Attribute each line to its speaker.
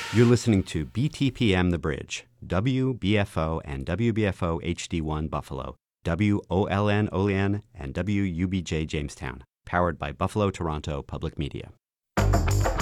Speaker 1: You're listening to BTPM The Bridge, WBFO and WBFO HD1 Buffalo, WOLN Olean, and WUBJ Jamestown, powered by Buffalo Toronto Public Media.